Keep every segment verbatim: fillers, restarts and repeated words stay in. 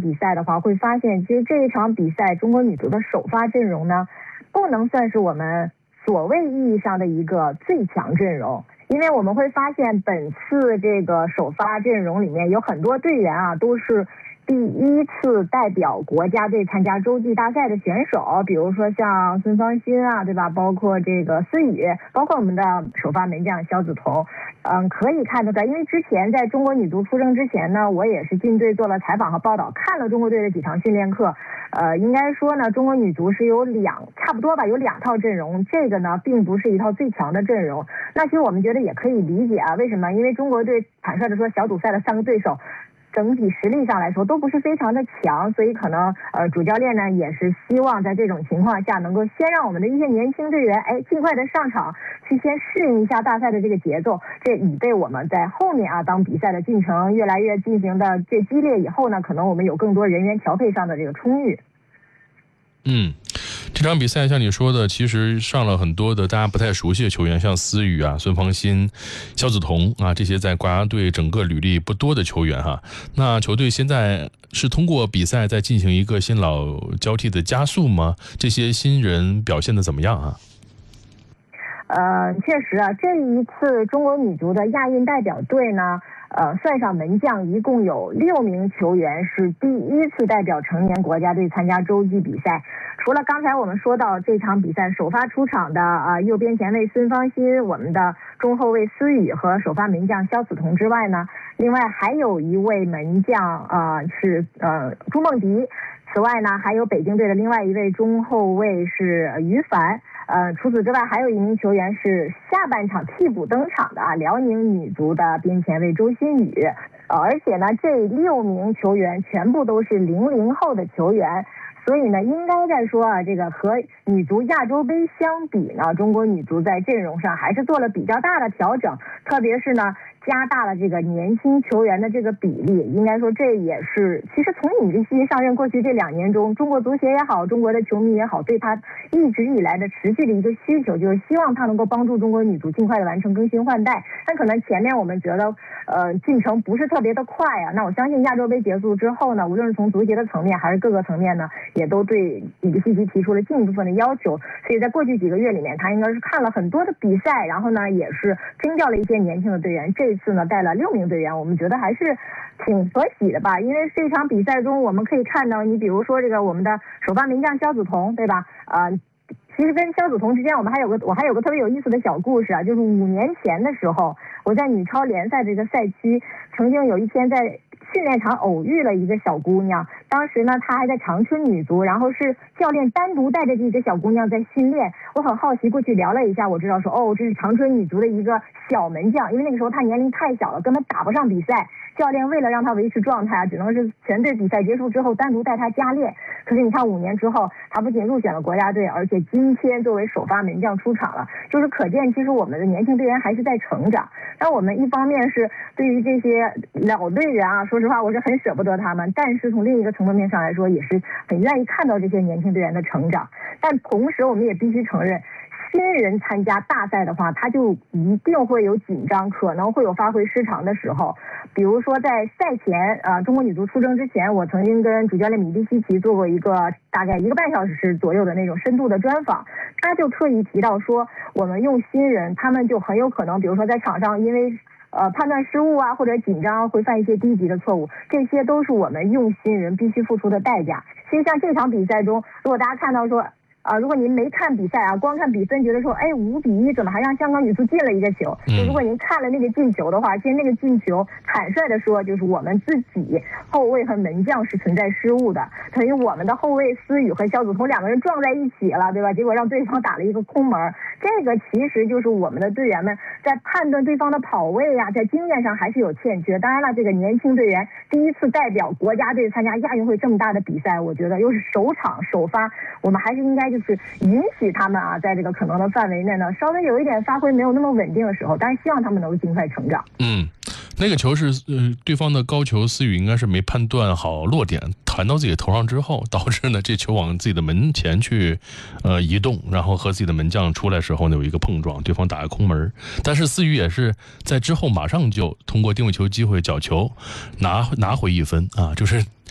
比赛的话，会发现其实这一场比赛中国女足的首发阵容呢，不能算是我们所谓意义上的一个最强阵容。因为我们会发现本次这个首发阵容里面有很多队员啊，都是第一次代表国家队参加洲际大赛的选手，比如说像孙芳欣啊，对吧？包括这个思雨，包括我们的首发门将肖梓彤。嗯，可以看得出来，因为之前在中国女足出征之前呢，我也是进队做了采访和报道，看了中国队的几场训练课。呃，应该说呢，中国女足是有两差不多吧，有两套阵容，这个呢并不是一套最强的阵容。那其实我们觉得也可以理解啊，为什么？因为中国队坦率的说，小组赛的三个对手整体实力上来说都不是非常的强，所以可能呃主教练呢也是希望在这种情况下能够先让我们的一些年轻队员哎尽快的上场，去先适应一下大赛的这个节奏，这以备我们在后面啊当比赛的进程越来越进行的最激烈以后呢，可能我们有更多人员调配上的这个充裕。 嗯，这场比赛像你说的，其实上了很多的大家不太熟悉的球员，像思雨啊、孙芳欣、肖梓彤啊，这些在国家队整个履历不多的球员哈。那球队现在是通过比赛在进行一个新老交替的加速吗？这些新人表现的怎么样啊？ 呃，确实啊，这一次中国女足的亚运代表队呢，呃，算上门将，一共有六名球员是第一次代表成年国家队参加洲际比赛。除了刚才我们说到这场比赛首发出场的啊、呃、右边前卫孙芳欣，我们的中后卫思雨和首发门将肖梓彤之外呢，另外还有一位门将呃是呃朱梦迪。此外呢，还有北京队的另外一位中后卫是于凡。呃，除此之外，还有一名球员是下半场替补登场的啊，辽宁女足的边前卫周新宇。呃，而且呢，这六名球员全部都是零零后的球员。所以呢，应该在说啊，这个和女足亚洲杯相比呢，中国女足在阵容上还是做了比较大的调整，特别是呢，加大了这个年轻球员的这个比例。应该说，这也是其实从李立希上任过去这两年中，中国足协也好，中国的球迷也好，对他一直以来的持续的一个需求，就是希望他能够帮助中国女足尽快的完成更新换代。但可能前面我们觉得，呃，进程不是特别的快啊。那我相信亚洲杯结束之后呢，无论是从足协的层面还是各个层面呢，也都对李立希提出了进一部分的要求。所以在过去几个月里面，他应该是看了很多的比赛，然后呢，也是征调了一些年轻的队员。这次呢，带了六名队员，我们觉得还是挺可喜的吧。因为这场比赛中，我们可以看到，你比如说这个我们的首发门将肖梓彤，对吧？呃，其实跟肖梓彤之间，我们还有个我还有个特别有意思的小故事啊，就是五年前的时候，我在女超联赛这个赛区，曾经有一天在训练场偶遇了一个小姑娘，当时呢她还在长春女足，然后是教练单独带着这个小姑娘在训练。我很好奇过去聊了一下，我知道说哦，这是长春女足的一个小门将，因为那个时候她年龄太小了，根本打不上比赛。教练为了让她维持状态啊，只能是全队比赛结束之后单独带她加练。可是你看五年之后，她不仅入选了国家队，而且今天作为首发门将出场了，就是可见其实我们的年轻队员还是在成长。那我们一方面是对于这些老队员啊，说实话我是很舍不得他们，但是从另一个层面上来说，也是很愿意看到这些年轻队员的成长。但同时我们也必须承认，新人参加大赛的话，他就一定会有紧张，可能会有发挥失常的时候。比如说在赛前，呃，中国女足出征之前，我曾经跟主教练米利西奇做过一个大概一个半小时左右的那种深度的专访，他就特意提到说，我们用新人，他们就很有可能，比如说在场上因为呃判断失误啊，或者紧张会犯一些低级的错误，这些都是我们用新人必须付出的代价。其实像这场比赛中，如果大家看到说，啊、呃，如果您没看比赛啊，光看比分，觉得说，哎，五比一怎么还让香港女足进了一个球？就如果您看了那个进球的话，其实那个进球，坦率的说，就是我们自己后卫和门将是存在失误的，等于我们的后卫思雨和肖梓彤两个人撞在一起了，对吧？结果让对方打了一个空门。这个其实就是我们的队员们在判断对方的跑位啊，在经验上还是有欠缺。当然了，这个年轻队员第一次代表国家队参加亚运会这么大的比赛，我觉得又是首场首发，我们还是应该就是允许他们啊，在这个可能的范围内呢，稍微有一点发挥没有那么稳定的时候，但是希望他们能够尽快成长。 嗯，那个球是呃对方的高球，思雨应该是没判断好落点，弹到自己头上之后，导致呢这球往自己的门前去呃移动，然后和自己的门将出来时候呢有一个碰撞，对方打个空门。但是思雨也是在之后马上就通过定位球机会角球拿拿回一分啊，就是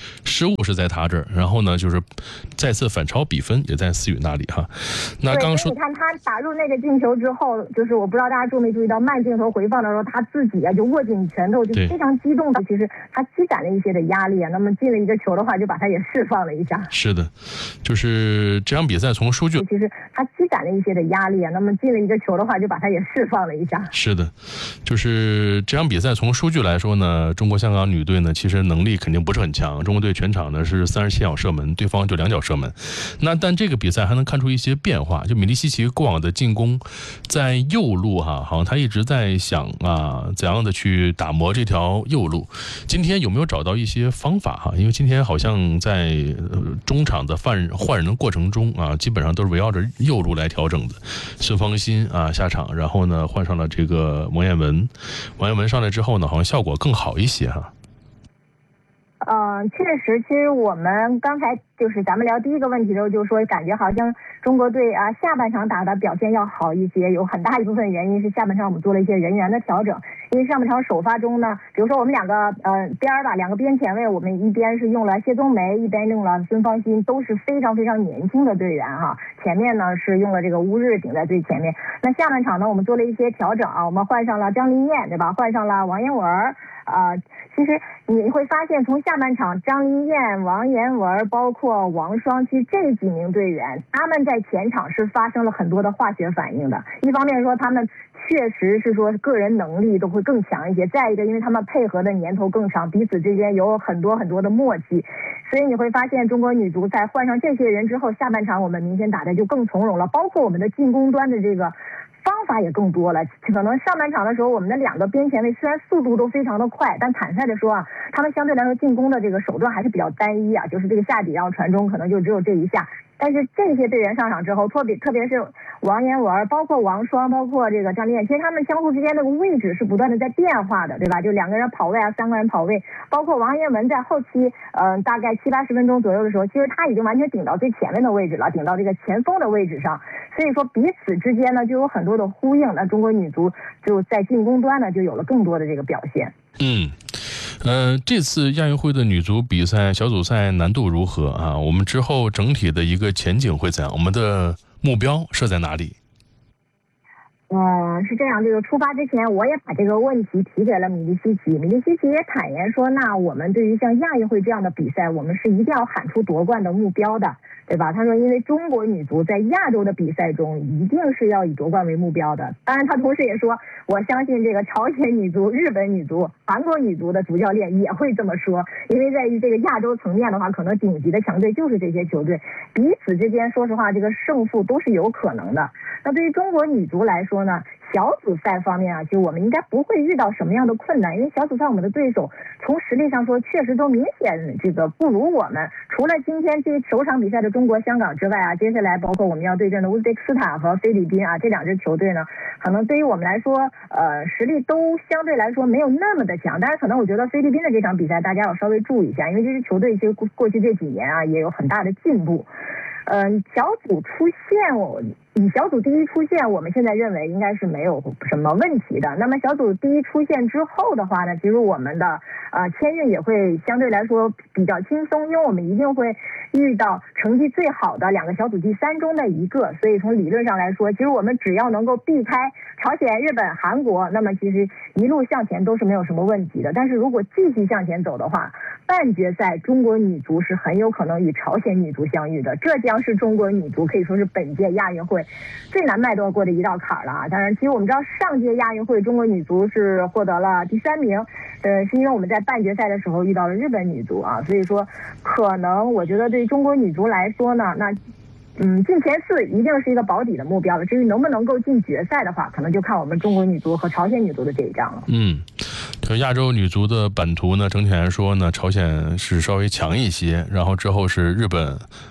失误是在他这儿，然后呢，就是再次反超比分也在思雨那里哈。那刚刚说， 你看他打入那个进球之后，就是我不知道大家注没注意到慢镜头回放的时候，他自己啊就握紧拳头，就非常激动的，其实他积攒了一些的压力啊。那么进了一个球的话，就把他也释放了一下。 是的，就是这场比赛从数据， 其实他积攒了一些的压力啊。那么进了一个球的话，就把他也释放了一下。 是的，就是这场比赛从数据来说呢，中国香港女队呢其实能力肯定不是很强。中国队全场呢是三十七脚射门，对方就两脚射门。那但这个比赛还能看出一些变化，就米利西奇过往的进攻在右路哈，好像他一直在想啊怎样的去打磨这条右路。今天有没有找到一些方法哈？因为今天好像在中场的换换人的过程中啊，基本上都是围绕着右路来调整的。孙芳馨啊下场，然后呢换上了这个王彦文，王彦文上来之后呢，好像效果更好一些哈。 嗯，确实，其实我们刚才就是咱们聊第一个问题的时候，就说感觉好像中国队啊下半场打的表现要好一些，有很大一部分原因是下半场我们做了一些人员的调整。因为上半场首发中呢，比如说我们两个呃边儿吧，两个边前卫，我们一边是用了谢宗梅，一边用了孙芳馨，都是非常非常年轻的队员哈。前面呢是用了这个乌日顶在最前面。那下半场呢，我们做了一些调整啊，我们换上了张琳艳，对吧？换上了王彦文啊、呃，其实你会发现从下半场张琳艳、王彦文包括王霜，其实这几名队员他们在前场是发生了很多的化学反应的。一方面说他们确实是说个人能力都会更强一些，再一个因为他们配合的年头更长，彼此之间有很多很多的默契，所以你会发现中国女足在换上这些人之后，下半场我们明显打的就更从容了，包括我们的进攻端的这个方法也更多了。可能上半场的时候我们的两个边前卫虽然速度都非常的快，但坦率的说啊，他们相对来说进攻的这个手段还是比较单一啊，就是这个下底然后传中可能就只有这一下。但是这些队员上场之后，特别特别是王彦文，包括王霜，包括这个张琳艳，其实他们相互之间那个位置是不断的在变化的，对吧？就两个人跑位啊，三个人跑位，包括王彦文在后期，嗯、呃，大概七八十分钟左右的时候，其实他已经完全顶到最前面的位置了，顶到这个前锋的位置上。所以说彼此之间呢就有很多的呼应，那中国女足就在进攻端呢就有了更多的这个表现。 嗯。呃，这次亚运会的女足比赛小组赛难度如何啊？我们之后整体的一个前景会怎样？我们的目标设在哪里？ 嗯，是这样，这个出发之前我也把这个问题提给了米利西奇，米利西奇也坦言说，那我们对于像亚运会这样的比赛，我们是一定要喊出夺冠的目标的，对吧？他说因为中国女足在亚洲的比赛中一定是要以夺冠为目标的。当然他同时也说，我相信这个朝鲜女足、日本女足、韩国女足的主教练也会这么说，因为在于这个亚洲层面的话，可能顶级的强队就是这些球队，彼此之间说实话这个胜负都是有可能的。那对于中国女足来说呢，小组赛方面啊，其实我们应该不会遇到什么样的困难，因为小组赛我们的对手从实力上说确实都明显这个不如我们。除了今天这首场比赛的中国香港之外啊，接下来包括我们要对阵的乌兹别克斯坦和菲律宾啊，这两支球队呢，可能对于我们来说，呃，实力都相对来说没有那么的强。但是可能我觉得菲律宾的这场比赛大家要稍微注意一下，因为这支球队其实过去这几年啊也有很大的进步。嗯、呃，小组出线我。以小组第一出线，我们现在认为应该是没有什么问题的。那么小组第一出线之后的话呢，其实我们的呃签运也会相对来说比较轻松，因为我们一定会遇到成绩最好的两个小组第三中的一个，所以从理论上来说，其实我们只要能够避开朝鲜、日本、韩国，那么其实一路向前都是没有什么问题的。但是如果继续向前走的话，半决赛中国女足是很有可能与朝鲜女足相遇的，这将是中国女足可以说是本届亚运会最难迈过的一道坎了啊！当然，其实我们知道上届亚运会中国女足是获得了第三名，呃，是因为我们在半决赛的时候遇到了日本女足啊，所以说可能我觉得对中国女足来说呢，那嗯进前四一定是一个保底的目标了。至于能不能够进决赛的话，可能就看我们中国女足和朝鲜女足的这一仗了。 嗯。就亚洲女足的版图呢，整体来说呢，朝鲜是稍微强一些，然后之后是日本、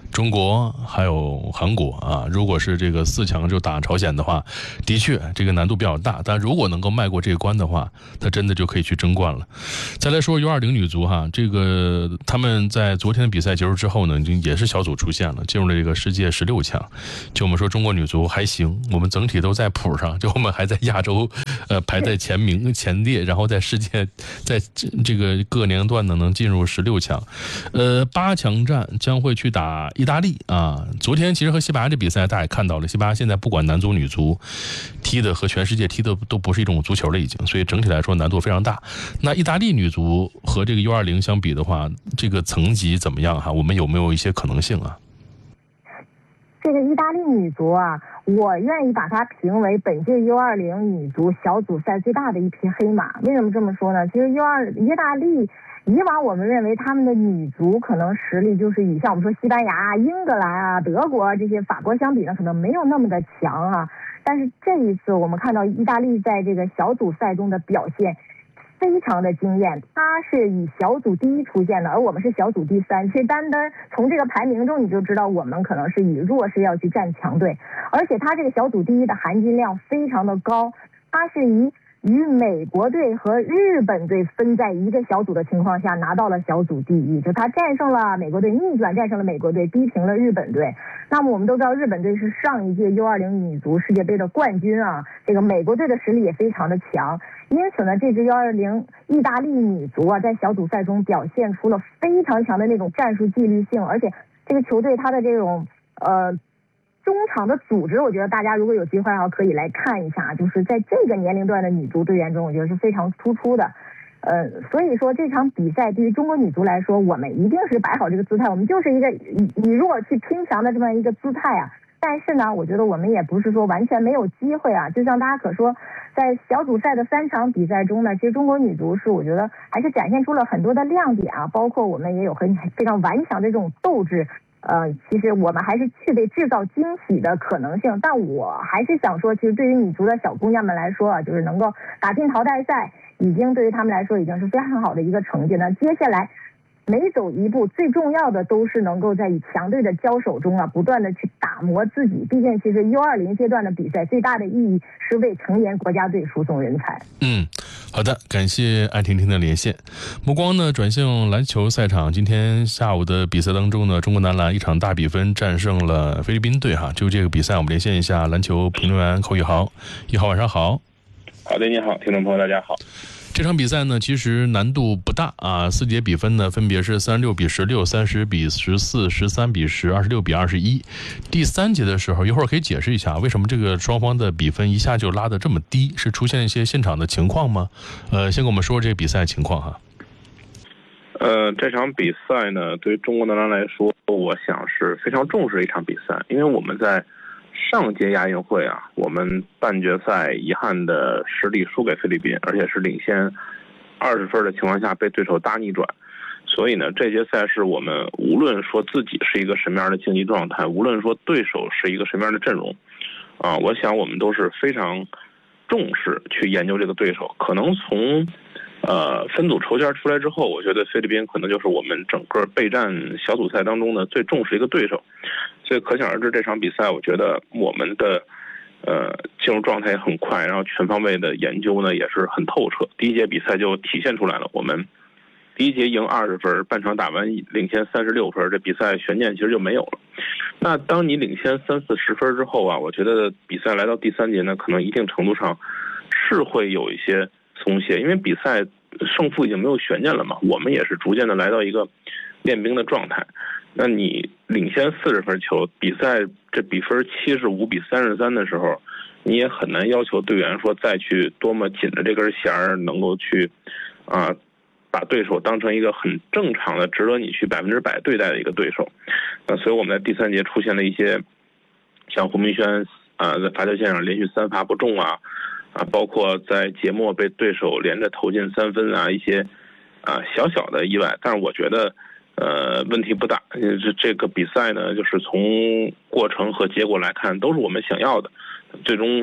中国还有韩国啊。如果是这个四强就打朝鲜的话，的确这个难度比较大，但如果能够迈过这个关的话，他真的就可以去争冠了。再来说 U 二零 女足哈，这个他们在昨天的比赛结束之后呢，已经也是小组出现了，进入了这个世界十六强。就我们说中国女足还行，我们整体都在谱上，就我们还在亚洲呃排在前名前列，然后在世界在这个各年龄段呢能进入十六强。呃八强战将会去打意大利啊。昨天其实和西班牙这比赛大家也看到了，西班牙现在不管男足女足踢的和全世界踢的都不是一种足球了已经，所以整体来说难度非常大。那意大利女足和这个 U 二零 相比的话，这个层级怎么样哈？我们有没有一些可能性啊？ 这个意大利女足啊，我愿意把它评为本届 U 二零 女足小组赛最大的一匹黑马。为什么这么说呢？其实 U 二 意大利以往我们认为他们的女足可能实力就是以像我们说西班牙、英格兰啊、德国这些法国相比呢，可能没有那么的强啊。但是这一次我们看到意大利在这个小组赛中的表现非常的惊艳，他是以小组第一出现的，而我们是小组第三。其实单单从这个排名中你就知道，我们可能是以弱势要去战强队，而且他这个小组第一的含金量非常的高，他是以与美国队和日本队分在一个小组的情况下拿到了小组第一，就他战胜了美国队，逆转战胜了美国队，逼平了日本队。那么我们都知道日本队是上一届 U 二零 女足世界杯的冠军啊，这个美国队的实力也非常的强，因此呢这支 U 二零 意大利女足啊在小组赛中表现出了非常强的那种战术纪律性，而且这个球队它的这种呃中场的组织，我觉得大家如果有机会啊可以来看一下，就是在这个年龄段的女足队员中我觉得是非常突出的。呃，所以说这场比赛对于中国女足来说，我们一定是摆好这个姿态，我们就是一个以以弱去拼强的这么一个姿态啊。但是呢，我觉得我们也不是说完全没有机会啊。就像大家可说，在小组赛的三场比赛中呢，其实中国女足是我觉得还是展现出了很多的亮点啊，包括我们也有很非常顽强的这种斗志。呃，其实我们还是具备制造惊喜的可能性，但我还是想说，其实对于女足的小姑娘们来说啊，就是能够打进淘汰赛，已经对于她们来说已经是非常好的一个成绩呢。接下来每走一步，最重要的都是能够在与强队的交手中啊，不断的去打磨自己。毕竟，其实 U 二零 阶段的比赛最大的意义是为成年国家队输送人才。 嗯，好的，感谢艾婷婷的连线。目光呢转向篮球赛场，今天下午的比赛当中呢，中国男篮一场大比分战胜了菲律宾队哈。就这个比赛，我们连线一下篮球评论员寇一豪。一豪晚上好。 好的，你好，听众朋友大家好。 这场比赛呢，其实难度不大啊，四节比分呢分别是三十六比十六、三十比十四、十三比十、二十六比二十一。第三节的时候，一会儿可以解释一下为什么这个双方的比分一下就拉得这么低，是出现一些现场的情况吗？呃，先跟我们说这个比赛情况哈。 呃，这场比赛呢，对于中国男篮来说，我想是非常重视的一场比赛，因为我们在上届亚运会啊，我们半决赛遗憾的失利输给菲律宾，而且是领先二十分的情况下被对手大逆转。所以呢，这届赛事我们无论说自己是一个什么样的竞技状态，无论说对手是一个什么样的阵容，啊，我想我们都是非常重视去研究这个对手。可能从呃分组抽签出来之后，我觉得菲律宾可能就是我们整个备战小组赛当中的最重视一个对手。所以可想而知，这场比赛我觉得我们的呃进入状态也很快，然后全方位的研究呢也是很透彻。第一节比赛就体现出来了，我们第一节赢二十分，半场打完领先三十六分，这比赛悬念其实就没有了。那当你领先三四十分之后啊，我觉得比赛来到第三节呢，可能一定程度上是会有一些松懈，因为比赛胜负已经没有悬念了嘛，我们也是逐渐的来到一个练兵的状态。那你领先四十分球，比赛这比分七十五比三十三的时候，你也很难要求队员说再去多么紧的这根弦儿能够去啊、呃、把对手当成一个很正常的值得你去百分之百对待的一个对手。那所以我们在第三节出现了一些像胡明轩啊、呃、在罚球线上连续三罚不中啊啊，包括在节末被对手连着投进三分啊，一些啊小小的意外，但是我觉得呃问题不大。这这个比赛呢，就是从过程和结果来看都是我们想要的，最终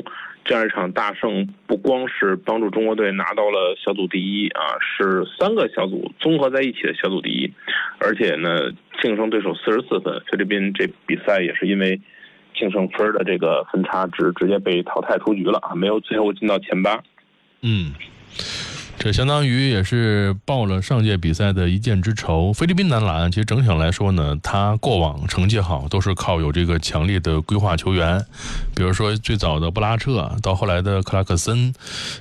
这样一场大胜，不光是帮助中国队拿到了小组第一啊，是三个小组综合在一起的小组第一，而且呢净胜对手四十四分。菲律宾这比赛也是因为净胜分的这个分差值直接被淘汰出局了啊，没有最后进到前八。 嗯。这相当于也是报了上届比赛的一箭之仇。菲律宾男篮其实整体上来说呢，他过往成绩好都是靠有这个强烈的规划球员，比如说最早的布拉彻，到后来的克拉克森，